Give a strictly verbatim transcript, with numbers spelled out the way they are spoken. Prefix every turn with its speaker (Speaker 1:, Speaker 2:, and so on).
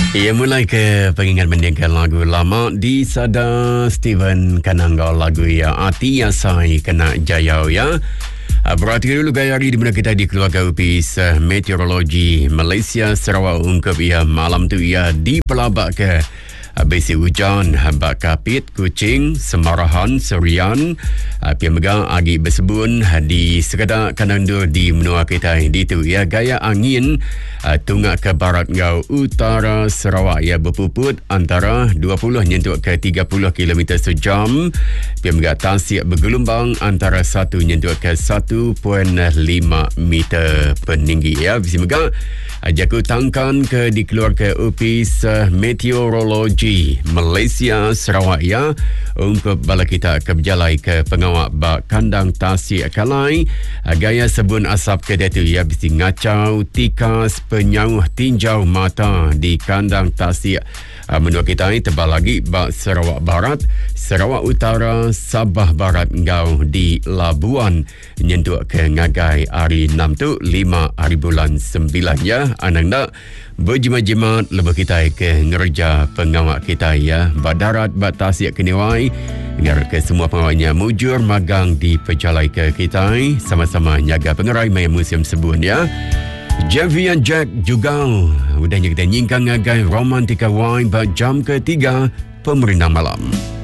Speaker 1: Ia mulai ke pengingat mendengar lagu lama di Sada Steven Kananggal lagu ya Ati Yasai Kena Jayau ya. Berarti dulu gaya hari di mana kita di keluarga Upis uh, Meteorologi Malaysia Sarawak ungkap ya malam tu ya di pelabak ke besi hujan, hambak kapit, kucing, semarahan, serian, pihak megang agi bersebun di sekedar kanandur di menua kita di tu ya gaya angin tunggak ke barat ngau utara Sarawak ya berpuput antara dua puluh nyentuk ke tiga puluh kilometer sejam. Pihak megang tasik bergelombang antara satu nyentuk ke satu perpuluhan lima meter peninggi ya. Bisi megang jaku tangkan ke dikeluarkan Upis uh, Meteorologi Malaysia Sarawak ya untuk bala kita ke berjalai ke pengawak bak kandang tasik kalai uh, gaya sebun asap ke datu ya bisi ngacau tikas penyauh tinjau mata di kandang tasik uh, menurut kita ini tebal lagi bak Sarawak Barat, Sarawak Utara, Sabah Barat ngau di Labuan nyentuk ke ngagai hari enam tu lima hari bulan sembilan ya. Anang nak berjimat-jimat lebih kita ke ngerja pengawak kita ya badarat batasiak keniwai ngar ke semua pengawaknya mujur magang di pejalai ke kita sama-sama nyaga pengerai maya musim sebun ya. Javian Jack juga udahnya kita nyingkang ngagai romantika wine jam ketiga pemerintah malam.